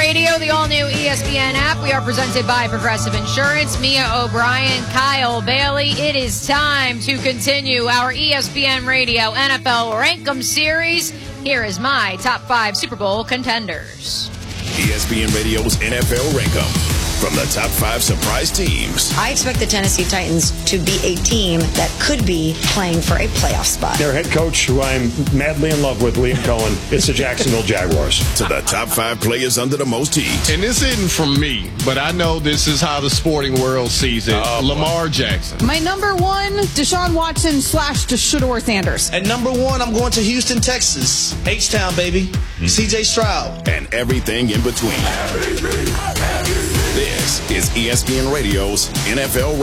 Radio, the all-new ESPN app. We are presented by Progressive Insurance. Mia O'Brien, Kyle Bailey. It is time to continue our ESPN Radio NFL Rank'em series. Here is my top 5 Super Bowl contenders. ESPN Radio's NFL Rank'em. From the top 5 surprise teams. I expect the Tennessee Titans to be a team that could be playing for a playoff spot. Their head coach, who I'm madly in love with, Liam Cohen, it's the Jacksonville Jaguars. To the top 5 players under the most heat. And this isn't from me, but I know this is how the sporting world sees it. Lamar Jackson. My number 1, Deshaun Watson / Shedeur Sanders. At number 1, I'm going to Houston, Texas. H-Town, baby. C.J. Stroud. And everything in between. This is ESPN Radio's NFL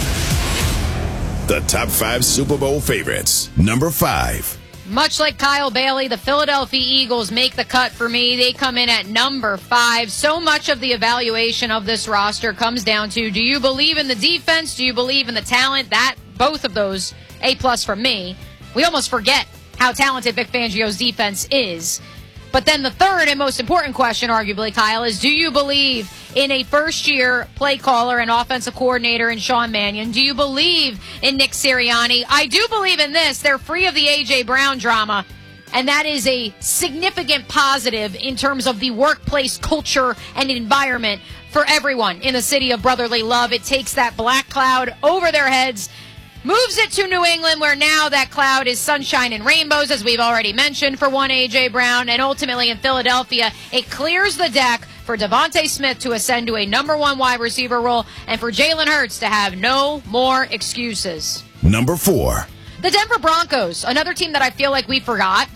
Rank'em. The top 5 Super Bowl favorites. Number 5. Much like Kyle Bailey, the Philadelphia Eagles make the cut for me. They come in at number 5. So much of the evaluation of this roster comes down to, do you believe in the defense? Do you believe in the talent? Both of those, A+ from me. We almost forget how talented Vic Fangio's defense is. But then the third and most important question, arguably, Kyle, is do you believe in a first-year play caller and offensive coordinator in Sean Mannion? Do you believe in Nick Sirianni? I do believe in this. They're free of the A.J. Brown drama, and that is a significant positive in terms of the workplace culture and environment for everyone in the city of brotherly love. It takes that black cloud over their heads, moves it to New England, where now that cloud is sunshine and rainbows, as we've already mentioned, for one A.J. Brown. And ultimately in Philadelphia, it clears the deck for Devontae Smith to ascend to a number 1 wide receiver role and for Jalen Hurts to have no more excuses. Number 4. The Denver Broncos, another team that I feel like we forgot.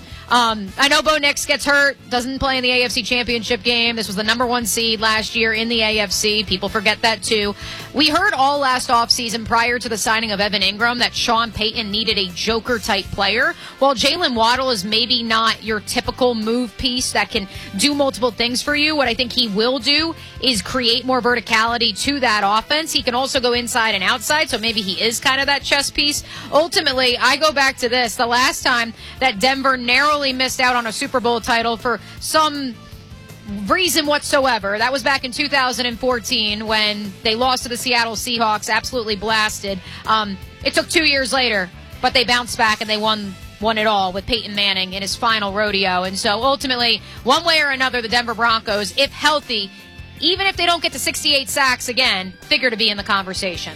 I know Bo Nix gets hurt, doesn't play in the AFC Championship game. This was the number 1 seed last year in the AFC. People forget that, too. We heard all last offseason prior to the signing of Evan Ingram that Sean Payton needed a Joker-type player. While Jalen Waddle is maybe not your typical move piece that can do multiple things for you, what I think he will do is create more verticality to that offense. He can also go inside and outside, so maybe he is kind of that chess piece. Ultimately, I go back to this. The last time that Denver narrowly missed out on a Super Bowl title for some reason whatsoever, that was back in 2014 when they lost to the Seattle Seahawks, absolutely blasted. It took 2 years later, but they bounced back and they won it all with Peyton Manning in his final rodeo. And so ultimately, one way or another, the Denver Broncos, if healthy, even if they don't get to 68 sacks again, figure to be in the conversation.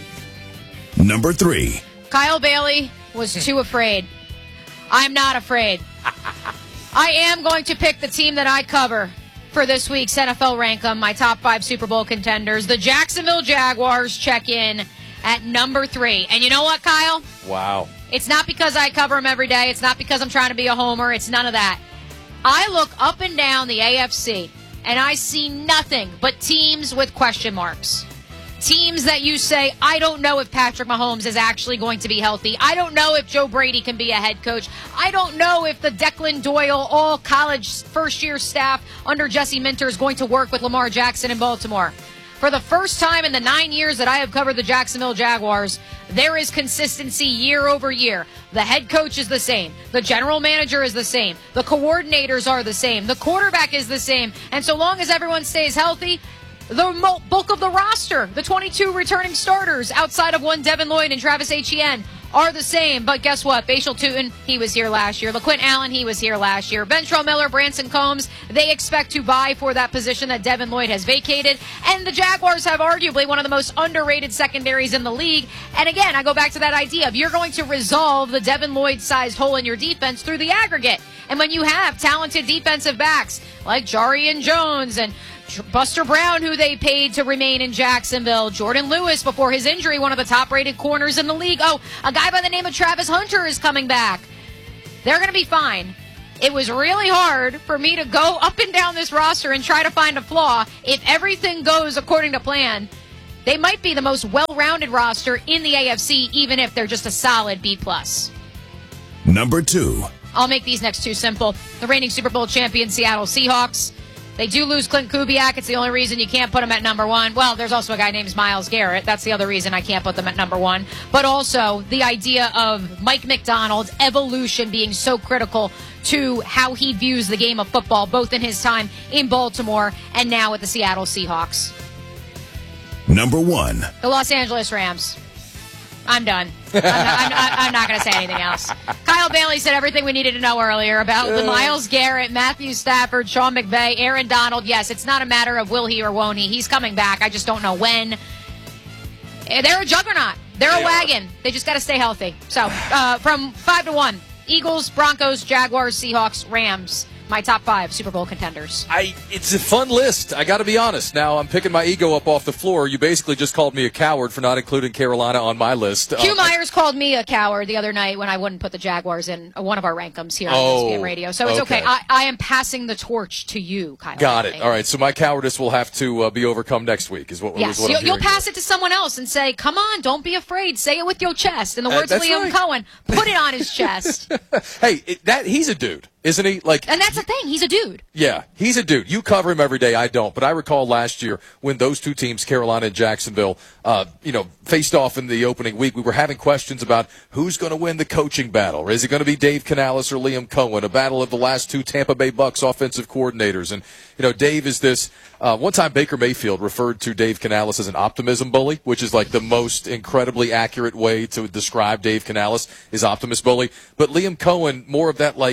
Number 3. Kyle Bailey was too afraid. I'm not afraid. I am going to pick the team that I cover for this week's NFL Rank'em, my top 5 Super Bowl contenders. The Jacksonville Jaguars check in at number 3. And you know what, Kyle? Wow. It's not because I cover them every day. It's not because I'm trying to be a homer. It's none of that. I look up and down the AFC, and I see nothing but teams with question marks. Teams that you say, I don't know if Patrick Mahomes is actually going to be healthy. I don't know if Joe Brady can be a head coach. I don't know if the Declan Doyle all-college first-year staff under Jesse Minter is going to work with Lamar Jackson in Baltimore. For the first time in the 9 years that I have covered the Jacksonville Jaguars, there is consistency year over year. The head coach is the same. The general manager is the same. The coordinators are the same. The quarterback is the same. And so long as everyone stays healthy, the bulk of the roster, the 22 returning starters outside of one Devin Lloyd and Travis Etienne, are the same. But guess what? Bashal Tutin, he was here last year. LaQuint Allen, he was here last year. Ventrell Miller, Branson Combs, they expect to vie for that position that Devin Lloyd has vacated. And the Jaguars have arguably one of the most underrated secondaries in the league. And again, I go back to that idea of you're going to resolve the Devin Lloyd-sized hole in your defense through the aggregate. And when you have talented defensive backs like Jarian Jones and Buster Brown, who they paid to remain in Jacksonville. Jordan Lewis, before his injury, one of the top-rated corners in the league. Oh, a guy by the name of Travis Hunter is coming back. They're going to be fine. It was really hard for me to go up and down this roster and try to find a flaw. If everything goes according to plan, they might be the most well-rounded roster in the AFC, even if they're just a solid B+. Number 2. I'll make these next two simple. The reigning Super Bowl champion Seattle Seahawks. They do lose Clint Kubiak. It's the only reason you can't put him at number 1. Well, there's also a guy named Myles Garrett. That's the other reason I can't put them at number 1. But also the idea of Mike Macdonald's evolution being so critical to how he views the game of football, both in his time in Baltimore and now with the Seattle Seahawks. Number 1. The Los Angeles Rams. I'm done. I'm not going to say anything else. Kyle Bailey said everything we needed to know earlier about Myles Garrett, Matthew Stafford, Sean McVay, Aaron Donald. Yes, it's not a matter of will he or won't he. He's coming back. I just don't know when. They're a juggernaut. They're a wagon. They just got to stay healthy. So, from 5 to 1, Eagles, Broncos, Jaguars, Seahawks, Rams. My top 5 Super Bowl contenders. It's a fun list. I got to be honest. Now, I'm picking my ego up off the floor. You basically just called me a coward for not including Carolina on my list. Hugh Myers called me a coward the other night when I wouldn't put the Jaguars in one of our rankums here on ESPN Radio. So it's okay. I am passing the torch to you, Kyle. Got it. All right. So my cowardice will have to be overcome next week. Is what? Yes. Is what You'll pass it to someone else and say, "Come on, don't be afraid. Say it with your chest." In the words of Liam Cohen, put it on his chest. Hey, he's a dude. Isn't he? And that's the thing. He's a dude. Yeah, he's a dude. You cover him every day. I don't. But I recall last year when those two teams, Carolina and Jacksonville, faced off in the opening week, we were having questions about who's going to win the coaching battle. Is it going to be Dave Canales or Liam Cohen? A battle of the last two Tampa Bay Bucks offensive coordinators. And, Dave is this. One time Baker Mayfield referred to Dave Canales as an optimism bully, which is like the most incredibly accurate way to describe Dave Canales is optimist bully. But Liam Cohen, more of that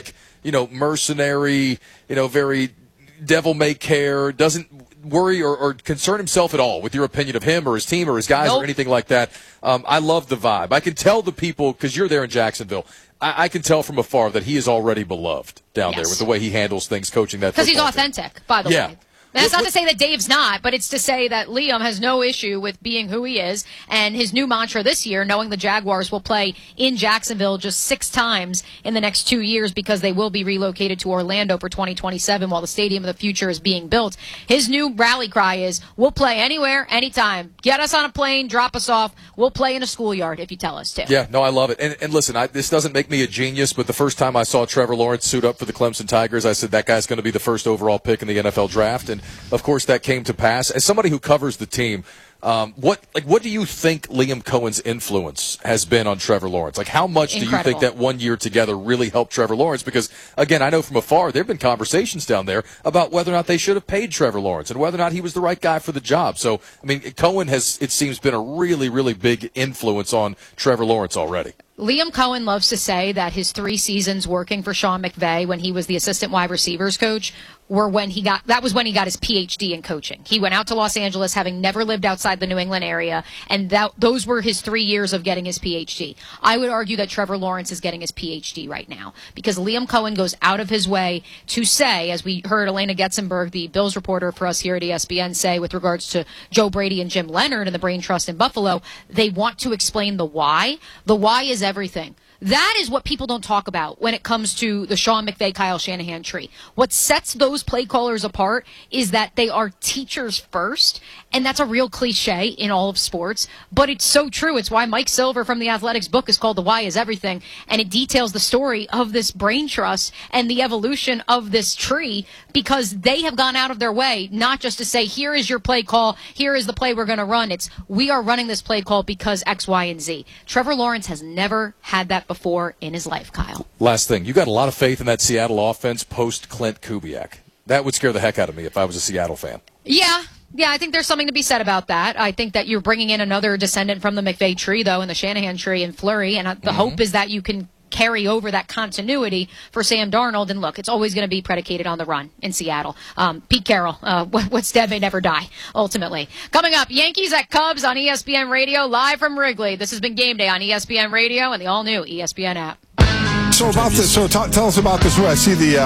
mercenary, very devil-may-care, doesn't worry or concern himself at all with your opinion of him or his team or his guys or anything like that. I love the vibe. I can tell the people, because you're there in Jacksonville, I can tell from afar that he is already beloved down there with the way he handles things, coaching that football team. Because he's authentic, by the way. And that's not to say that Dave's not, but it's to say that Liam has no issue with being who he is. And his new mantra this year, knowing the Jaguars will play in Jacksonville just 6 times in the next 2 years because they will be relocated to Orlando for 2027 while the Stadium of the Future is being built. His new rally cry is, we'll play anywhere, anytime. Get us on a plane, drop us off. We'll play in a schoolyard if you tell us to. Yeah, no, I love it. And listen, this doesn't make me a genius, but the first time I saw Trevor Lawrence suit up for the Clemson Tigers, I said that guy's going to be the first overall pick in the NFL draft. And of course, that came to pass. As somebody who covers the team, what do you think Liam Cohen's influence has been on Trevor Lawrence? Like, how much do you think that 1 year together really helped Trevor Lawrence? Because, again, I know from afar there have been conversations down there about whether or not they should have paid Trevor Lawrence and whether or not he was the right guy for the job. So, I mean, Cohen has, it seems, been a really, really big influence on Trevor Lawrence already. Liam Cohen loves to say that his 3 seasons working for Sean McVay when he was the assistant wide receivers coach were when he got his PhD in coaching. He went out to Los Angeles having never lived outside the New England area, and those were his 3 years of getting his PhD. I would argue that Trevor Lawrence is getting his PhD right now because Liam Cohen goes out of his way to say, as we heard Elena Getzenberg, the Bills reporter for us here at ESPN, say with regards to Joe Brady and Jim Leonard and the Brain Trust in Buffalo, they want to explain the why. The why is everything. That is what people don't talk about when it comes to the Sean McVay, Kyle Shanahan tree. What sets those play callers apart is that they are teachers first, and that's a real cliche in all of sports, but it's so true. It's why Mike Silver from the Athletics book is called The Why is Everything, and it details the story of this brain trust and the evolution of this tree because they have gone out of their way, not just to say, here is your play call, here is the play we're going to run. It's, we are running this play call because X, Y, and Z. Trevor Lawrence has never had that before in his life, Kyle. Last thing, you got a lot of faith in that Seattle offense post Clint Kubiak. That would scare the heck out of me if I was a Seattle fan. Yeah, I think there's something to be said about that. I think that you're bringing in another descendant from the McVay tree, though, and the Shanahan tree in Fleury, and the hope is that you can carry over that continuity for Sam Darnold. And look, it's always going to be predicated on the run in Seattle. Pete Carroll, what's dead may never die, ultimately. Coming up, Yankees at Cubs on ESPN Radio, live from Wrigley. This has been Game Day on ESPN Radio and the all-new ESPN app. So about this, tell us about this. I see the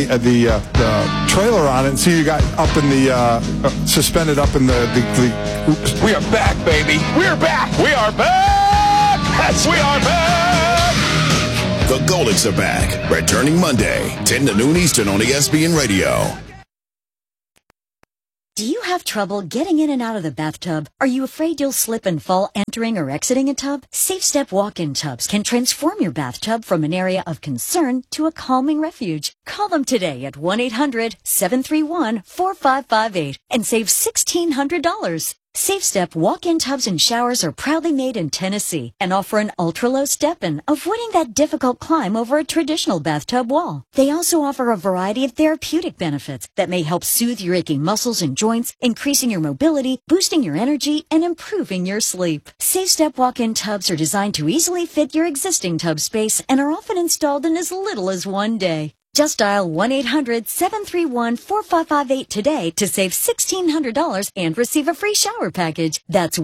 trailer on it, and see you got up in the suspended up in the. Oops. We are back, baby. We're back. We are back. Yes, we are back. The Golics are back, returning Monday, 10 to noon Eastern on ESPN Radio. Do you have trouble getting in and out of the bathtub? Are you afraid you'll slip and fall entering or exiting a tub? SafeStep walk-in tubs can transform your bathtub from an area of concern to a calming refuge. Call them today at 1-800-731-4558 and save $1,600. SafeStep walk-in tubs and showers are proudly made in Tennessee and offer an ultra-low step-in, avoiding that difficult climb over a traditional bathtub wall. They also offer a variety of therapeutic benefits that may help soothe your aching muscles and joints, increasing your mobility, boosting your energy, and improving your sleep. SafeStep walk-in tubs are designed to easily fit your existing tub space and are often installed in as little as one day. Just dial 1-800-731-4558 today to save $1,600 and receive a free shower package. That's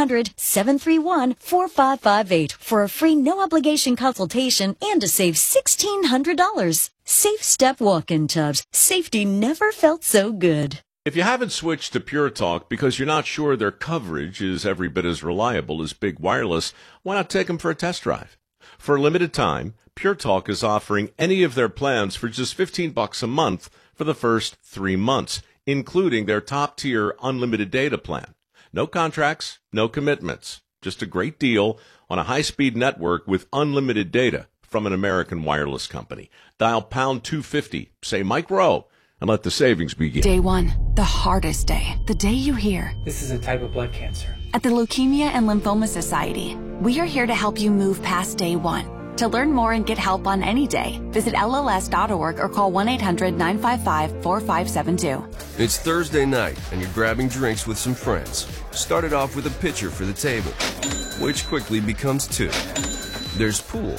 1-800-731-4558 for a free no-obligation consultation and to save $1,600. SafeStep walk-in tubs. Safety never felt so good. If you haven't switched to Pure Talk because you're not sure their coverage is every bit as reliable as Big Wireless, why not take them for a test drive? For a limited time, Pure Talk is offering any of their plans for just $15 a month for the first 3 months, including their top-tier unlimited data plan. No contracts, no commitments. Just a great deal on a high-speed network with unlimited data from an American wireless company. Dial pound 250, say Mike Rowe, and let the savings begin. Day one, the hardest day. The day you hear, "This is a type of blood cancer." At the Leukemia and Lymphoma Society, we are here to help you move past day one. To learn more and get help on any day, visit LLS.org or call 1-800-955-4572. It's Thursday night and you're grabbing drinks with some friends. Started off with a pitcher for the table, which quickly becomes 2. There's pool.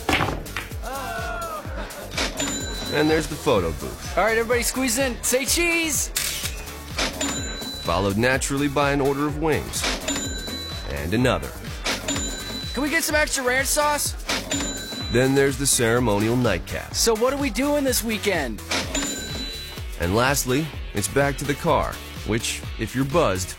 And there's the photo booth. All right, everybody squeeze in. Say cheese! Followed naturally by an order of wings. And another. Can we get some extra ranch sauce? Then there's the ceremonial nightcap. So what are we doing this weekend? And lastly, it's back to the car, which, if you're buzzed,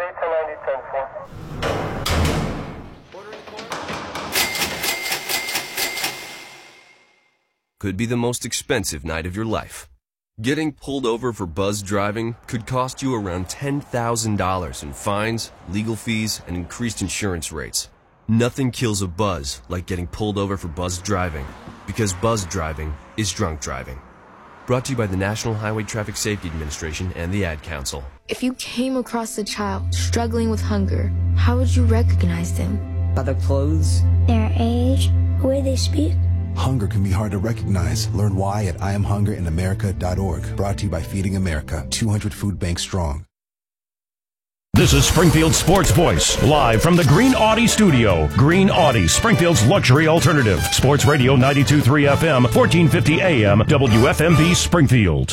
could be the most expensive night of your life. Getting pulled over for buzz driving could cost you around $10,000 in fines, legal fees, and increased insurance rates. Nothing kills a buzz like getting pulled over for buzz driving, because buzz driving is drunk driving. Brought to you by the National Highway Traffic Safety Administration and the Ad Council. If you came across a child struggling with hunger, how would you recognize them? By their clothes, their age, the way they speak. Hunger can be hard to recognize. Learn why at IamHungerInAmerica.org. Brought to you by Feeding America, 200 food banks strong. This is Springfield's Sports Voice, live from the Green Audi studio. Green Audi, Springfield's luxury alternative. Sports Radio 92.3 FM, 1450 AM, WFMB Springfield.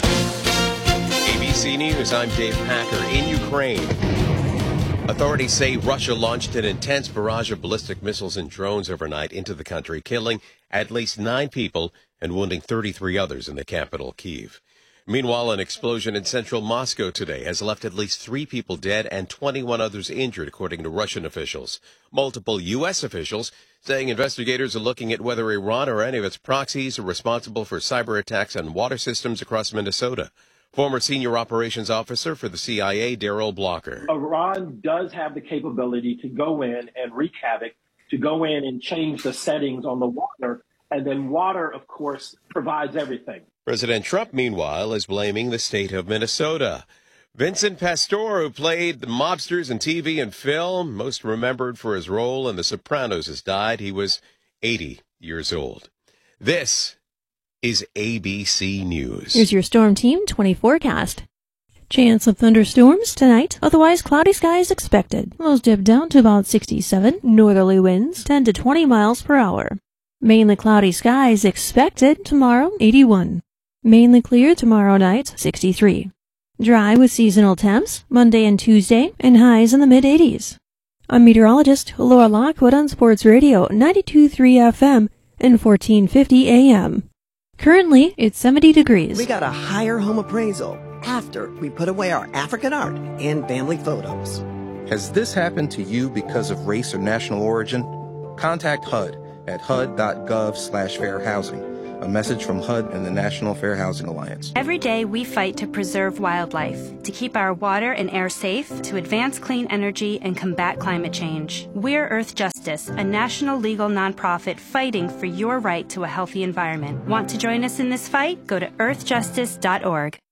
ABC News, I'm Dave Packer. In Ukraine, authorities say Russia launched an intense barrage of ballistic missiles and drones overnight into the country, killing at least 9 people and wounding 33 others in the capital, Kyiv. Meanwhile, an explosion in central Moscow today has left at least 3 people dead and 21 others injured, according to Russian officials. Multiple U.S. officials saying investigators are looking at whether Iran or any of its proxies are responsible for cyber attacks on water systems across Minnesota. Former senior operations officer for the CIA, Daryl Blocker. Iran does have the capability to go in and wreak havoc, to go in and change the settings on the water. And then water, of course, provides everything. President Trump, meanwhile, is blaming the state of Minnesota. Vincent Pastore, who played the mobsters in TV and film, most remembered for his role in The Sopranos, has died. He was 80 years old. This is ABC News. Here's your Storm Team 20 forecast. Chance of thunderstorms tonight, otherwise cloudy skies expected. Lows dip down to about 67, northerly winds 10 to 20 miles per hour. Mainly cloudy skies expected tomorrow, 81. Mainly clear tomorrow night, 63. Dry with seasonal temps, Monday and Tuesday, and highs in the mid-80s. I'm meteorologist Laura Lockwood on Sports Radio 92.3 FM and 1450 AM. Currently, it's 70 degrees. We got a higher home appraisal after we put away our African art and family photos. Has this happened to you because of race or national origin? Contact HUD at hud.gov/fairhousing. A message from HUD and the National Fair Housing Alliance. Every day we fight to preserve wildlife, to keep our water and air safe, to advance clean energy and combat climate change. We're Earth Justice, a national legal nonprofit fighting for your right to a healthy environment. Want to join us in this fight? Go to earthjustice.org.